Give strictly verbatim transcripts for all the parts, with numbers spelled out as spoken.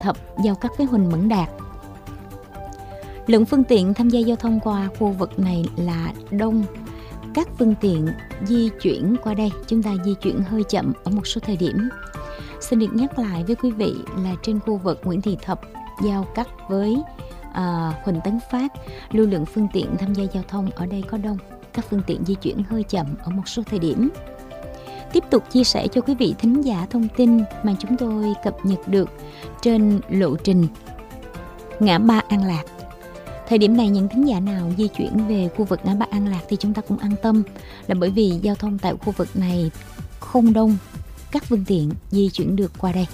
Thập giao cắt với Huỳnh Mẫn Đạt. Lượng phương tiện tham gia giao thông qua khu vực này là đông. Các phương tiện di chuyển qua đây, chúng ta di chuyển hơi chậm ở một số thời điểm. Xin được nhắc lại với quý vị là trên khu vực Nguyễn Thị Thập giao cắt với à, Huỳnh Tấn Phát, lưu lượng phương tiện tham gia giao thông ở đây có đông. Các phương tiện di chuyển hơi chậm ở một số thời điểm. Tiếp tục chia sẻ cho quý vị thính giả thông tin mà chúng tôi cập nhật được trên lộ trình ngã ba An Lạc. Thời điểm này những thính giả nào di chuyển về khu vực ngã ba An Lạc thì chúng ta cũng an tâm, là bởi vì giao thông tại khu vực này không đông, các phương tiện di chuyển được qua đây.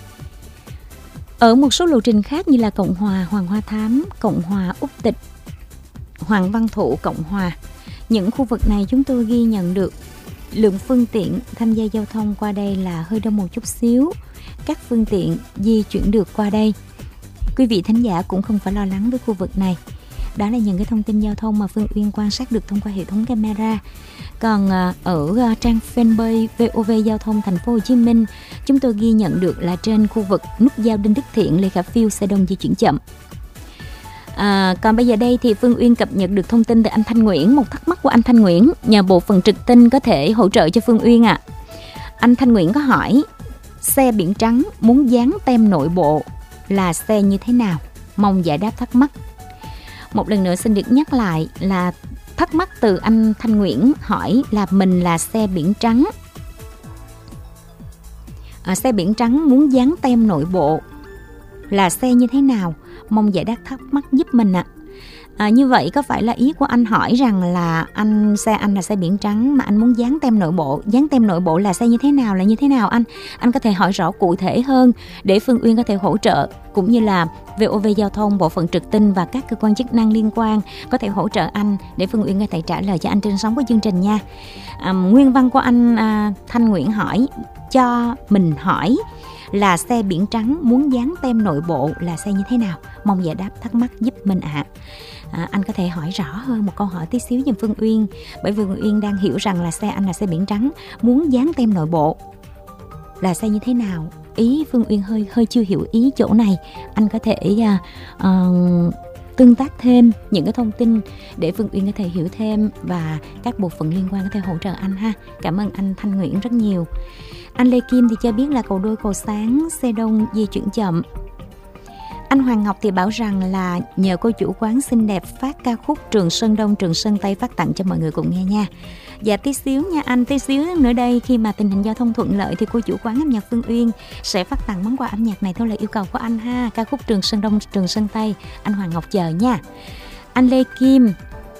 Ở một số lộ trình khác như là Cộng Hòa Hoàng Hoa Thám, Cộng Hòa Úc Tịch, Hoàng Văn Thụ, Cộng Hòa, những khu vực này chúng tôi ghi nhận được lượng phương tiện tham gia giao thông qua đây là hơi đông một chút xíu. Các phương tiện di chuyển được qua đây. Quý vị thính giả cũng không phải lo lắng với khu vực này. Đó là những cái thông tin giao thông mà Phương Uyên quan sát được thông qua hệ thống camera. Còn ở trang fanpage vê o vê Giao thông Thành phố Hồ Chí Minh, chúng tôi ghi nhận được là trên khu vực nút giao Đinh Đức Thiện, Lê Khả Phiêu xe đông di chuyển chậm. À, còn bây giờ đây thì Phương Uyên cập nhật được thông tin từ anh Thanh Nguyễn. Một thắc mắc của anh Thanh Nguyễn, nhờ bộ phận trực tin có thể hỗ trợ cho Phương Uyên ạ. À. Anh Thanh Nguyễn có hỏi, xe biển trắng muốn dán tem nội bộ là xe như thế nào? Mong giải đáp thắc mắc. Một lần nữa xin được nhắc lại là thắc mắc từ anh Thanh Nguyễn hỏi là mình là xe biển trắng. À, xe biển trắng muốn dán tem nội bộ là xe như thế nào? Mong giải đáp thắc mắc giúp mình ạ. À. À, như vậy có phải là ý của anh hỏi rằng là anh xe anh là xe biển trắng mà anh muốn dán tem nội bộ, dán tem nội bộ là xe như thế nào là như thế nào anh? Anh có thể hỏi rõ cụ thể hơn để Phương Uyên có thể hỗ trợ, cũng như là vê o vê Giao thông, bộ phận trực tin và các cơ quan chức năng liên quan có thể hỗ trợ anh để Phương Uyên có thể trả lời cho anh trên sóng của chương trình nha. À, nguyên văn của anh à, Thanh Nguyễn hỏi cho mình hỏi là xe biển trắng muốn dán tem nội bộ là xe như thế nào? Mong giải đáp thắc mắc giúp mình ạ. À. À, anh có thể hỏi rõ hơn một câu hỏi tí xíu giùm Phương Uyên, bởi vì Phương Uyên đang hiểu rằng là xe anh là xe biển trắng muốn dán tem nội bộ là xe như thế nào. Ý Phương Uyên hơi hơi chưa hiểu ý chỗ này. Anh có thể uh, uh, tương tác thêm những cái thông tin để Phương Uyên có thể hiểu thêm và các bộ phận liên quan có thể hỗ trợ anh ha. Cảm ơn anh Thanh Nguyễn rất nhiều. Anh Lê Kim thì cho biết là cầu đôi cầu sáng, xe đông di chuyển chậm. Anh Hoàng Ngọc thì bảo rằng là nhờ cô chủ quán xinh đẹp phát ca khúc Trường Sơn Đông, Trường Sơn Tây phát tặng cho mọi người cùng nghe nha. Dạ tí xíu nha anh, tí xíu nữa đây khi mà tình hình giao thông thuận lợi thì cô chủ quán âm nhạc Phương Uyên sẽ phát tặng món quà âm nhạc này theo lời yêu cầu của anh ha. Ca khúc Trường Sơn Đông, Trường Sơn Tây, anh Hoàng Ngọc chờ nha. Anh Lê Kim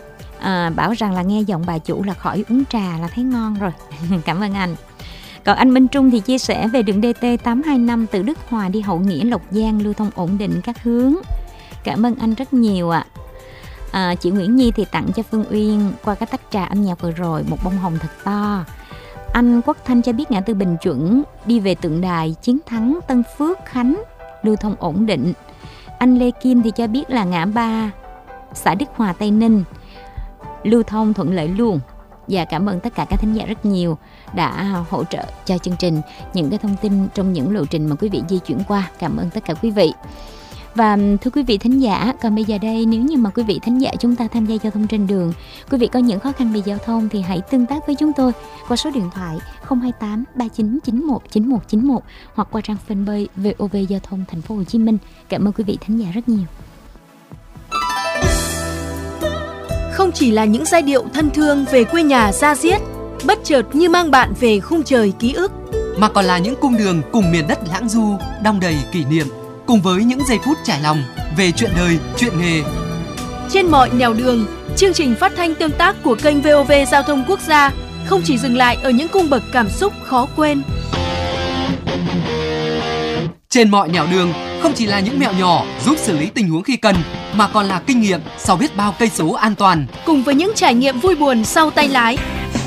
à, bảo rằng là nghe giọng bà chủ là khỏi uống trà là thấy ngon rồi. Cảm ơn anh. Còn anh Minh Trung thì chia sẻ về đường đê tê tám hai năm từ Đức Hòa đi Hậu Nghĩa, Lộc Giang lưu thông ổn định các hướng. Cảm ơn anh rất nhiều ạ. À. À, chị Nguyễn Nhi thì tặng cho Phương Uyên qua cái tách trà âm nhạc vừa rồi một bông hồng thật to. Anh Quốc Thanh cho biết ngã tư Bình Chuẩn đi về Tượng Đài, Chiến Thắng, Tân Phước, Khánh lưu thông ổn định. Anh Lê Kim thì cho biết là ngã ba xã Đức Hòa, Tây Ninh lưu thông thuận lợi luôn. Và cảm ơn tất cả các thính giả rất nhiều đã hỗ trợ cho chương trình những cái thông tin trong những lộ trình mà quý vị di chuyển qua. Cảm ơn tất cả quý vị. Và thưa quý vị thính giả, còn bây giờ đây nếu như mà quý vị thính giả chúng ta tham gia giao thông trên đường, quý vị có những khó khăn về giao thông thì hãy tương tác với chúng tôi qua số điện thoại không hai tám ba chín chín một chín một chín một hoặc qua trang fanpage vê o vê Giao thông Thành phố Hồ Chí Minh. Cảm ơn quý vị thính giả rất nhiều. Không chỉ là những giai điệu thân thương về quê nhà da diết, bất chợt như mang bạn về khung trời ký ức, mà còn là những cung đường cùng miền đất lãng du, đong đầy kỷ niệm, cùng với những giây phút trải lòng về chuyện đời, chuyện nghề. Trên mọi nẻo đường, chương trình phát thanh tương tác của kênh vê o vê Giao thông Quốc gia không chỉ dừng lại ở những cung bậc cảm xúc khó quên. Trên mọi nẻo đường không chỉ là những mẹo nhỏ giúp xử lý tình huống khi cần, mà còn là kinh nghiệm sau biết bao cây số an toàn, cùng với những trải nghiệm vui buồn sau tay lái.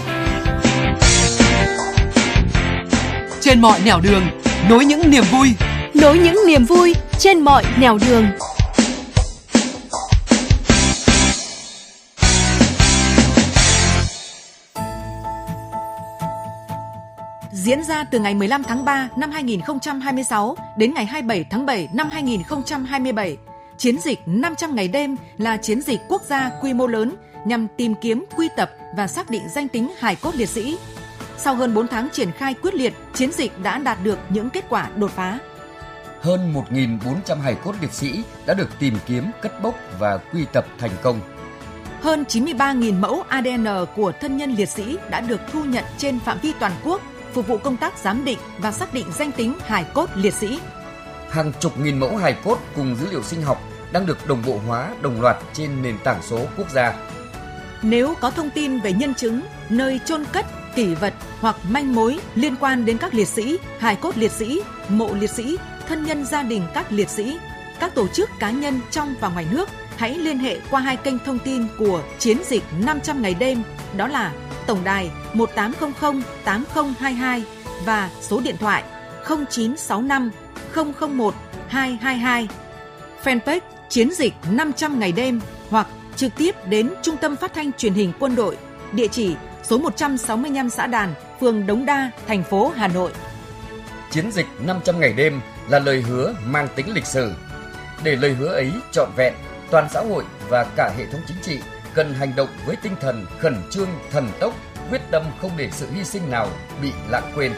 Trên mọi nẻo đường, nối những niềm vui, nối những niềm vui trên mọi nẻo đường. diễn ra từ ngày mười lăm tháng ba năm hai nghìn không trăm hai mươi sáu đến ngày hai mươi bảy tháng bảy năm hai nghìn không trăm hai mươi bảy. Chiến dịch năm trăm ngày đêm là chiến dịch quốc gia quy mô lớn nhằm tìm kiếm, quy tập và xác định danh tính hài cốt liệt sĩ. Sau hơn bốn tháng triển khai quyết liệt, chiến dịch đã đạt được những kết quả đột phá. Hơn một nghìn bốn trăm hài cốt liệt sĩ đã được tìm kiếm, cất bốc và quy tập thành công. Hơn chín mươi ba nghìn mẫu a đê en của thân nhân liệt sĩ đã được thu nhận trên phạm vi toàn quốc, phục vụ công tác giám định và xác định danh tính hài cốt liệt sĩ. Hàng chục nghìn mẫu hài cốt cùng dữ liệu sinh học đang được đồng bộ hóa đồng loạt trên nền tảng số quốc gia. Nếu có thông tin về nhân chứng, nơi chôn cất, kỷ vật hoặc manh mối liên quan đến các liệt sĩ, hài cốt liệt sĩ, mộ liệt sĩ, thân nhân gia đình các liệt sĩ, các tổ chức cá nhân trong và ngoài nước, hãy liên hệ qua hai kênh thông tin của chiến dịch năm trăm ngày đêm, đó là tổng đài một tám không không tám không hai hai và số điện thoại không chín sáu năm không không một hai hai hai, fanpage chiến dịch năm trăm ngày đêm hoặc trực tiếp đến Trung tâm Phát thanh Truyền hình Quân đội, địa chỉ số một trăm sáu mươi lăm Xã Đàn, phường Đống Đa, thành phố Hà Nội. Chiến dịch năm trăm ngày đêm là lời hứa mang tính lịch sử. Để lời hứa ấy trọn vẹn, toàn xã hội và cả hệ thống chính trị cần hành động với tinh thần khẩn trương, thần tốc, quyết tâm không để sự hy sinh nào bị lãng quên.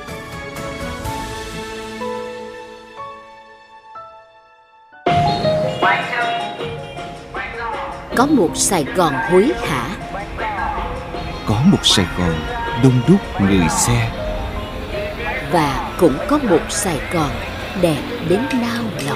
Có một Sài Gòn hối hả, có một Sài Gòn đông đúc người xe, và cũng có một Sài Gòn đẹp đến nao lòng.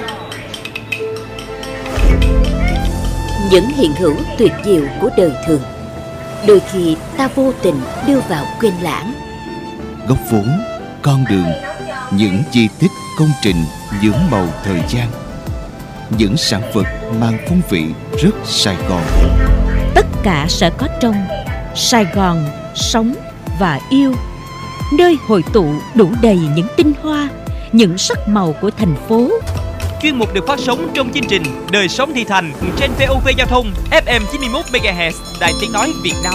Những hiện hữu tuyệt diệu của đời thường, đôi khi ta vô tình đưa vào quên lãng. Góc vốn, con đường, những di tích, công trình nhuốm màu thời gian, những sản vật mang phong vị rất Sài Gòn. Tất cả sẽ có trong Sài Gòn sống và yêu, nơi hội tụ đủ đầy những tinh hoa, những sắc màu của thành phố. Chuyên mục được phát sóng trong chương trình Đời sống thị thành trên vê o vê Giao thông ép em chín mươi mốt mê ga héc Đài Tiếng nói Việt Nam.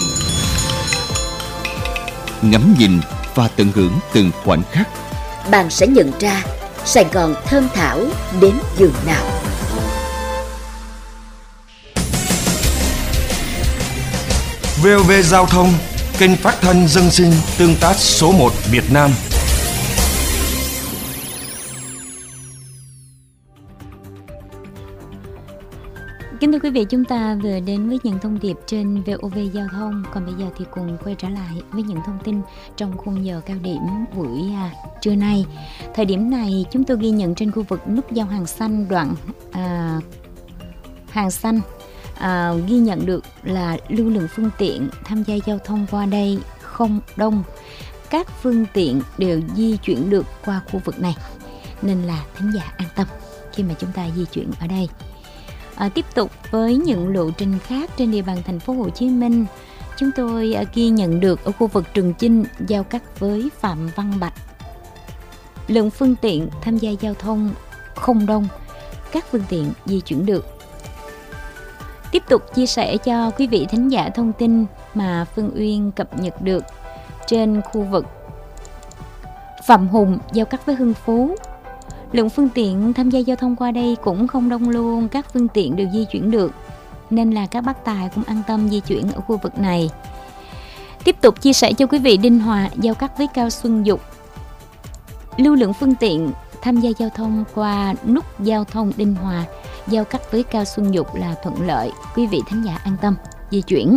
Ngắm nhìn và tận hưởng từng khoảnh khắc, bạn sẽ nhận ra Sài Gòn thơm thảo đến giường nào. vê o vê Giao thông, kênh phát thanh dân sinh tương tác số một Việt Nam. Kính thưa quý vị, chúng ta vừa đến với những thông điệp trên vê o vê Giao thông. Còn bây giờ thì cùng quay trở lại với những thông tin trong khung giờ cao điểm buổi à, trưa nay. Thời điểm này chúng tôi ghi nhận trên khu vực nút giao Hàng Xanh, đoạn à, Hàng Xanh à, ghi nhận được là lưu lượng phương tiện tham gia giao thông qua đây không đông. Các phương tiện đều di chuyển được qua khu vực này, nên là thính giả an tâm khi mà chúng ta di chuyển ở đây. À, tiếp tục với những lộ trình khác trên địa bàn thành phố Hồ Chí Minh, chúng tôi à, ghi nhận được ở khu vực Trường Chinh giao cắt với Phạm Văn Bạch, lượng phương tiện tham gia giao thông không đông, các phương tiện di chuyển được. Tiếp tục chia sẻ cho quý vị thính giả thông tin mà Phương Uyên cập nhật được trên khu vực Phạm Hùng giao cắt với Hưng Phú. Lượng phương tiện tham gia giao thông qua đây cũng không đông luôn, các phương tiện đều di chuyển được, nên là các bác tài cũng an tâm di chuyển ở khu vực này. Tiếp tục chia sẻ cho quý vị Đinh Hòa giao cắt với Cao Xuân Dục. Lưu lượng phương tiện tham gia giao thông qua nút giao thông Đinh Hòa giao cắt với Cao Xuân Dục là thuận lợi, quý vị thính giả an tâm di chuyển.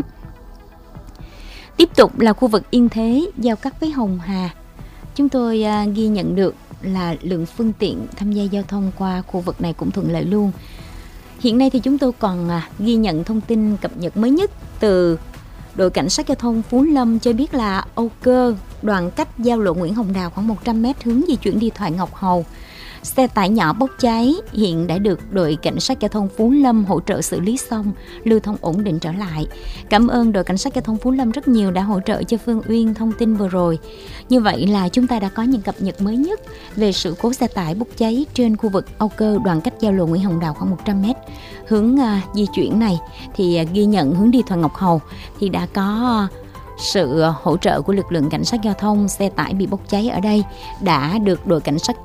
Tiếp tục là khu vực Yên Thế giao cắt với Hồng Hà. Chúng tôi uh, ghi nhận được là lượng phương tiện tham gia giao thông qua khu vực này cũng thuận lợi luôn. Hiện nay thì chúng tôi còn à, ghi nhận thông tin cập nhật mới nhất từ đội cảnh sát giao thông Phú Lâm cho biết là Âu Cơ đoạn cách giao lộ Nguyễn Hồng Đào khoảng một trăm mét hướng di chuyển đi Thoại Ngọc Hầu. Xe tải nhỏ bốc cháy hiện đã được đội cảnh sát giao thông Phú Lâm hỗ trợ xử lý xong, lưu thông ổn định trở lại. Cảm ơn đội cảnh sát giao thông Phú Lâm rất nhiều đã hỗ trợ cho Phương Uyên thông tin vừa rồi. Như vậy là chúng ta đã có những cập nhật mới nhất về sự cố xe tải bốc cháy trên khu vực Âu Cơ đoạn cách giao lộ Nguyễn Hồng Đào khoảng một trăm mét. Hướng uh, di chuyển này thì uh, ghi nhận hướng đi Thoại Ngọc Hầu thì đã có uh, sự hỗ trợ của lực lượng cảnh sát giao thông, xe tải bị bốc cháy ở đây đã được đội cảnh sát